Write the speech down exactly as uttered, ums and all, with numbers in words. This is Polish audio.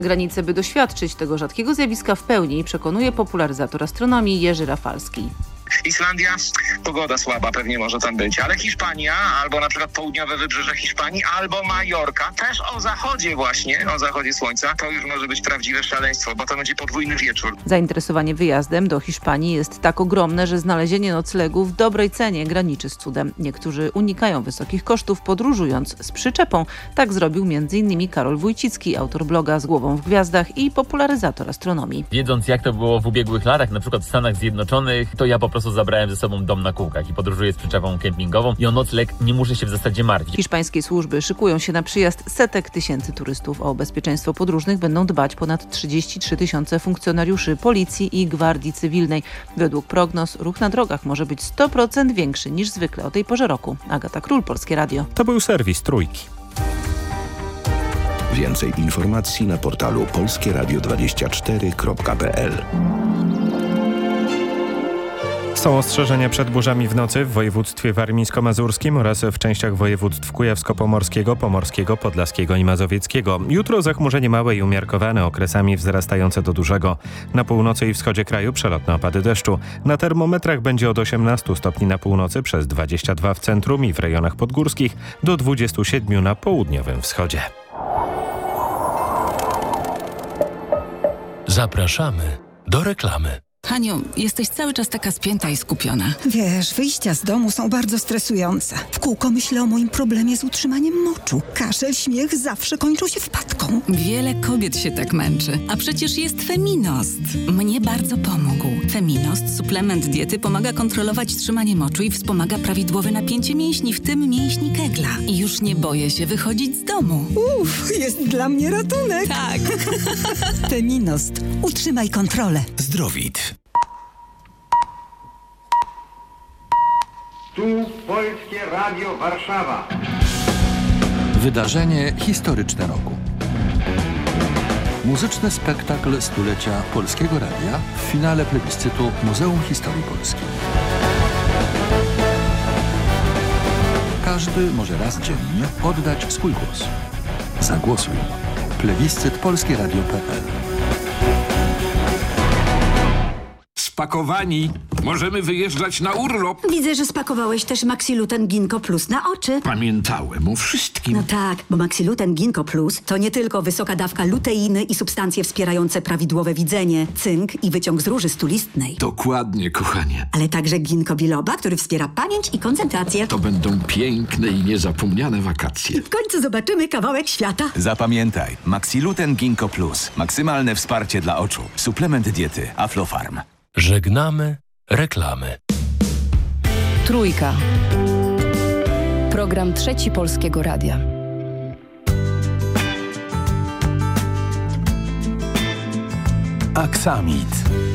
Granice, by doświadczyć tego rzadkiego zjawiska w pełni, przekonuje popularyzator astronomii Jerzy Rafalski. Islandia, pogoda słaba pewnie może tam być, ale Hiszpania, albo na przykład południowe wybrzeże Hiszpanii, albo Majorka, też o zachodzie właśnie, o zachodzie słońca, to już może być prawdziwe szaleństwo, bo to będzie podwójny wieczór. Zainteresowanie wyjazdem do Hiszpanii jest tak ogromne, że znalezienie noclegu w dobrej cenie graniczy z cudem. Niektórzy unikają wysokich kosztów, podróżując z przyczepą. Tak zrobił między innymi Karol Wójcicki, autor bloga Z głową w gwiazdach i popularyzator astronomii. Wiedząc, jak to było w ubiegłych latach, na przykład w Stanach Zjednoczonych, to ja po prostu zabrałem ze sobą dom na kółkach i podróżuję z przyczepą kempingową i o nocleg nie muszę się w zasadzie martwić. Hiszpańskie służby szykują się na przyjazd setek tysięcy turystów. O bezpieczeństwo podróżnych będą dbać ponad trzydzieści trzy tysiące funkcjonariuszy policji i gwardii cywilnej. Według prognoz ruch na drogach może być sto procent większy niż zwykle o tej porze roku. Agata Król, Polskie Radio. To był serwis Trójki. Więcej informacji na portalu polskie radio dwadzieścia cztery kropka p l. Są ostrzeżenia przed burzami w nocy w województwie warmińsko-mazurskim oraz w częściach województw kujawsko-pomorskiego, pomorskiego, podlaskiego i mazowieckiego. Jutro zachmurzenie małe i umiarkowane, okresami wzrastające do dużego. Na północy i wschodzie kraju przelotne opady deszczu. Na termometrach będzie od osiemnastu stopni na północy, przez dwadzieścia dwa w centrum i w rejonach podgórskich, do dwudziestu siedmiu na południowym wschodzie. Zapraszamy do reklamy. Haniu, jesteś cały czas taka spięta i skupiona. Wiesz, wyjścia z domu są bardzo stresujące. W kółko myślę o moim problemie z utrzymaniem moczu. Kaszel, śmiech zawsze kończą się wpadką. Wiele kobiet się tak męczy. A przecież jest Feminost. Mnie bardzo pomógł. Feminost, suplement diety, pomaga kontrolować trzymanie moczu i wspomaga prawidłowe napięcie mięśni, w tym mięśni kegla. I już nie boję się wychodzić z domu. Uff, jest dla mnie ratunek. Tak. Feminost. Utrzymaj kontrolę. Zdrowit. Tu Polskie Radio Warszawa. Wydarzenie historyczne roku. Muzyczny spektakl stulecia Polskiego Radia w finale plebiscytu Muzeum Historii Polski. Każdy może raz dziennie oddać swój głos. Zagłosuj. Plebiscyt polskie radio kropka p l. Spakowani. Możemy wyjeżdżać na urlop. Widzę, że spakowałeś też Maxiluten Ginkgo Plus na oczy. Pamiętałem o wszystkim. No tak, bo Maxiluten Ginkgo Plus to nie tylko wysoka dawka luteiny i substancje wspierające prawidłowe widzenie, cynk i wyciąg z róży stulistnej. Dokładnie, kochanie. Ale także ginkgo biloba, który wspiera pamięć i koncentrację. To będą piękne i niezapomniane wakacje. I w końcu zobaczymy kawałek świata. Zapamiętaj, Maxiluten Ginkgo Plus. Maksymalne wsparcie dla oczu. Suplement diety Aflofarm. Żegnamy reklamy. Trójka. Program Trzeci Polskiego Radia. Aksamit.